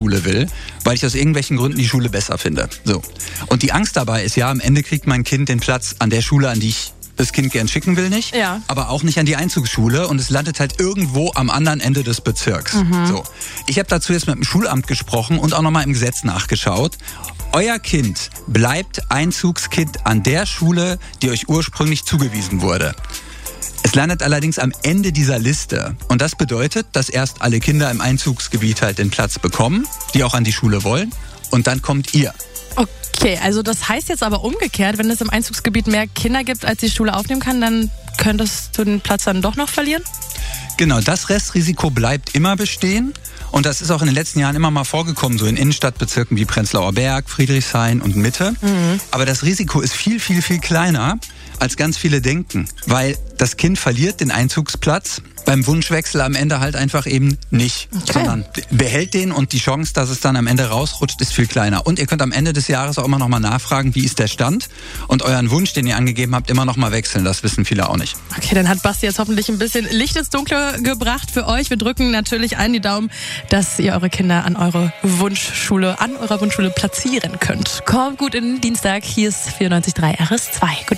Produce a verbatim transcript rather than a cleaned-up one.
Schule will, weil ich aus irgendwelchen Gründen die Schule besser finde. So. Und die Angst dabei ist ja, am Ende kriegt mein Kind den Platz an der Schule, an die ich das Kind gern schicken will, nicht, ja. aber auch nicht an die Einzugsschule und es landet halt irgendwo am anderen Ende des Bezirks. Mhm. So. Ich habe dazu jetzt mit dem Schulamt gesprochen und auch nochmal im Gesetz nachgeschaut. Euer Kind bleibt Einzugskind an der Schule, die euch ursprünglich zugewiesen wurde. Es landet allerdings am Ende dieser Liste und das bedeutet, dass erst alle Kinder im Einzugsgebiet halt den Platz bekommen, die auch an die Schule wollen und dann kommt ihr. Okay, also das heißt jetzt aber umgekehrt, wenn es im Einzugsgebiet mehr Kinder gibt, als die Schule aufnehmen kann, dann könntest du den Platz dann doch noch verlieren? Genau, das Restrisiko bleibt immer bestehen und das ist auch in den letzten Jahren immer mal vorgekommen, so in Innenstadtbezirken wie Prenzlauer Berg, Friedrichshain und Mitte. Mhm. Aber das Risiko ist viel, viel, viel kleiner, als ganz viele denken, weil das Kind verliert den Einzugsplatz beim Wunschwechsel am Ende halt einfach eben nicht, okay. sondern behält den und die Chance, dass es dann am Ende rausrutscht, ist viel kleiner. Und ihr könnt am Ende des Jahres auch immer noch mal nachfragen, wie ist der Stand und euren Wunsch, den ihr angegeben habt, immer noch mal wechseln. Das wissen viele auch nicht. Okay, dann hat Basti jetzt hoffentlich ein bisschen Licht ins Dunkle gebracht für euch. Wir drücken natürlich allen die Daumen, dass ihr eure Kinder an eure Wunschschule, an eurer Wunschschule platzieren könnt. Kommt gut in den Dienstag. Hier ist vierundneunzig Komma drei R S zwei. Gut.